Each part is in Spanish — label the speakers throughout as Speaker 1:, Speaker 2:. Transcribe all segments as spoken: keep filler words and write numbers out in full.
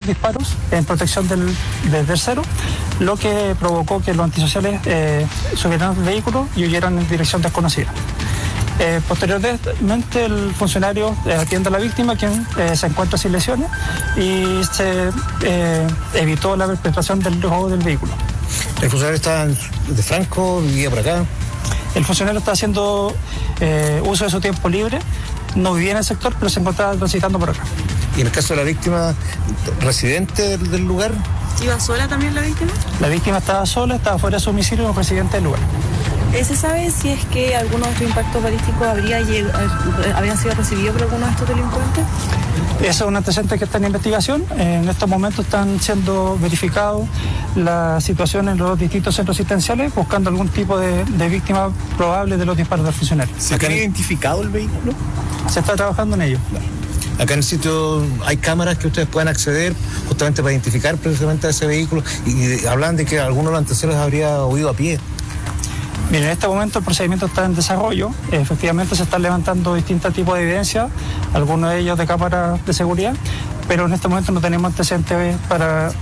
Speaker 1: disparos en protección del, del tercero, lo que provocó que los antisociales eh, subieran del vehículo y huyeran en dirección desconocida. Eh, posteriormente el funcionario eh, atiende a la víctima, quien eh, se encuentra sin lesiones, y se eh, evitó la perpetración del robo del vehículo.
Speaker 2: ¿El funcionario está de Franco, vivía por acá?
Speaker 1: El funcionario está haciendo eh, uso de su tiempo libre, no vivía en el sector, pero se encontraba transitando por acá.
Speaker 2: ¿Y en el caso de la víctima, residente del, del lugar?
Speaker 3: ¿Iba sola también la víctima?
Speaker 1: La víctima estaba sola, estaba fuera de su domicilio, no residente del lugar.
Speaker 3: ¿Se sabe si es que algunos de estos impactos balísticos habría lleg- habrían sido recibidos por alguno de estos delincuentes?
Speaker 1: Eso es un antecedente que está en investigación. En estos momentos están siendo verificados las situaciones en los distintos centros asistenciales, buscando algún tipo de, de víctima probable de los disparos del funcionario.
Speaker 2: ¿Se ha identificado el vehículo?
Speaker 1: Se está trabajando en ello.
Speaker 2: Acá en el sitio hay cámaras que ustedes puedan acceder justamente para identificar precisamente a ese vehículo, y, y hablan de que alguno de los antecesores habría huido a pie.
Speaker 1: Bien, en este momento el procedimiento está en desarrollo. Efectivamente se están levantando distintos tipos de evidencia, algunos de ellos de cámaras de seguridad, pero en este momento no tenemos antecedentes para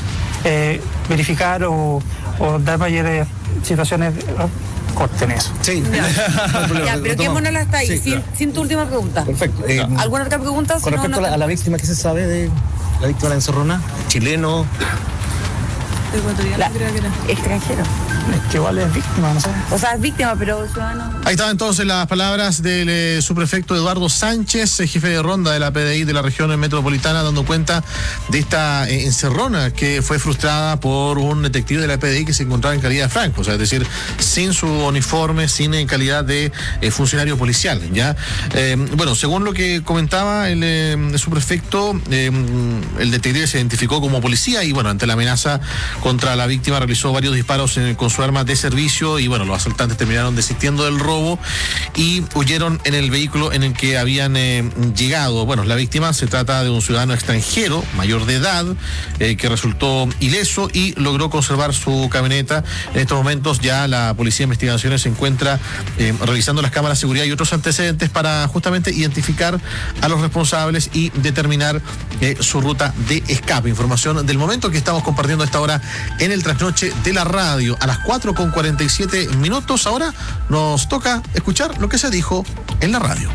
Speaker 1: eh, verificar o, o dar mayores situaciones cortas en eso.
Speaker 2: Sí.
Speaker 4: Ya, ya, pero quedémonos hasta ahí,
Speaker 2: Sí,
Speaker 4: sin,
Speaker 2: claro.
Speaker 4: sin tu última pregunta.
Speaker 2: Perfecto. Eh,
Speaker 4: ¿Alguna otra pregunta?
Speaker 2: Con
Speaker 4: Si no,
Speaker 2: respecto
Speaker 4: no-
Speaker 2: a, la, a la víctima, ¿qué se sabe de la víctima de la encerrona? ¿Chileno?
Speaker 3: Ecuatoriano,
Speaker 4: La-
Speaker 3: creo que era.
Speaker 4: Extranjero.
Speaker 1: Es que igual es víctima, no sé.
Speaker 4: O sea, es víctima, pero ciudadano.
Speaker 5: Ahí estaban entonces las palabras del eh, subprefecto Eduardo Sánchez, eh, jefe de ronda de la P D I de la región metropolitana, dando cuenta de esta eh, encerrona que fue frustrada por un detective de la P D I que se encontraba en calidad de franco, o sea, es decir, sin su uniforme, sin en calidad de eh, funcionario policial, ¿ya? Eh, bueno, según lo que comentaba el, eh, el subprefecto, eh, el detective se identificó como policía y, bueno, ante la amenaza contra la víctima realizó varios disparos en, con su arma de servicio y, bueno, los asaltantes terminaron desistiendo del robo y huyeron en el vehículo en el que habían eh, llegado. Bueno, la víctima se trata de un ciudadano extranjero, mayor de edad, eh, que resultó ileso y logró conservar su camioneta. En estos momentos ya la Policía de Investigaciones se encuentra eh, revisando las cámaras de seguridad y otros antecedentes para justamente identificar a los responsables y determinar eh, su ruta de escape. Información del momento que estamos compartiendo a esta hora en el trasnoche de la radio. A las cuatro con cuarenta y siete minutos ahora nos toca escuchar lo que se dijo en la radio.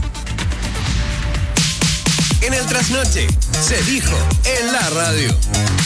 Speaker 6: En el trasnoche se dijo en la radio.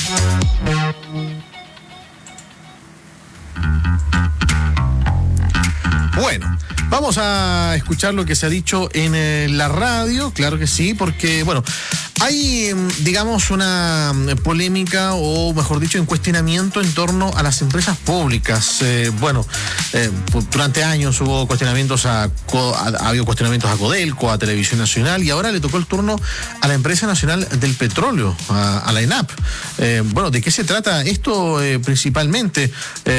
Speaker 5: Bueno, vamos a escuchar lo que se ha dicho en eh, la radio, claro que sí, porque, bueno, hay, digamos, una polémica, o mejor dicho, un cuestionamiento en torno a las empresas públicas. Eh, bueno, eh, durante años hubo cuestionamientos a, a, ha habido cuestionamientos a Codelco, a Televisión Nacional, y ahora le tocó el turno a la Empresa Nacional del Petróleo, a, a la ENAP. Eh, bueno, ¿de qué se trata esto eh, principalmente?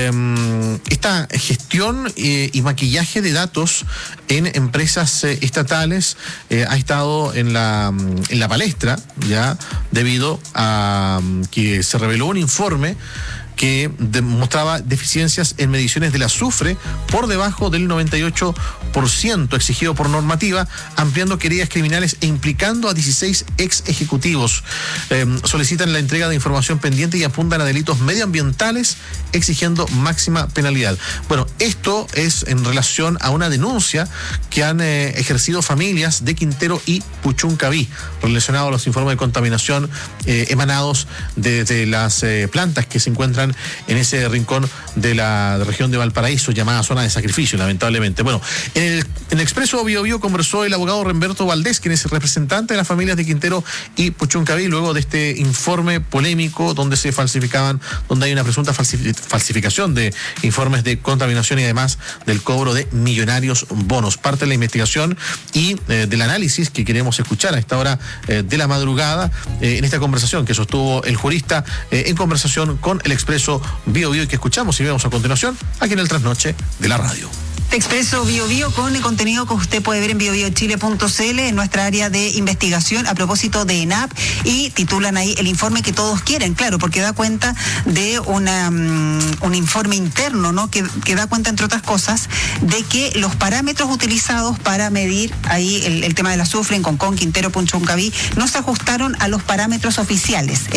Speaker 5: Eh, esta gestión eh, y maquillaje de datos en empresas eh, estatales eh, ha estado en la, en la palestra, ya debido a que se reveló un informe que demostraba deficiencias en mediciones del azufre por debajo del noventa y ocho por ciento exigido por normativa, ampliando querellas criminales e implicando a dieciséis ex ejecutivos. Eh, solicitan la entrega de información pendiente y apuntan a delitos medioambientales, exigiendo máxima penalidad. Bueno, esto es en relación a una denuncia que han eh, ejercido familias de Quintero y Puchuncaví, relacionado a los informes de contaminación eh, emanados desde las eh, plantas que se encuentran en ese rincón de la región de Valparaíso, llamada zona de sacrificio, lamentablemente. Bueno, en el, en el Expreso Bio Bio conversó el abogado Remberto Valdés, quien es el representante de las familias de Quintero y Puchuncaví, luego de este informe polémico donde se falsificaban, donde hay una presunta falsificación de informes de contaminación y además del cobro de millonarios bonos. Parte de la investigación y eh, del análisis que queremos escuchar a esta hora eh, de la madrugada eh, en esta conversación que sostuvo el jurista eh, en conversación con el Expreso Bio Bio, y que escuchamos y vemos a continuación aquí en el trasnoche de la radio.
Speaker 7: Expreso Bio Bio con el contenido que usted puede ver en bio bio chile punto c l en nuestra área de investigación a propósito de ENAP, y titulan ahí el informe que todos quieren, claro, porque da cuenta de una, um, un informe interno, ¿no? Que, que da cuenta, entre otras cosas, de que los parámetros utilizados para medir ahí el, el tema del azufre en Concón, Quintero, Puchuncaví no se ajustaron a los parámetros oficiales.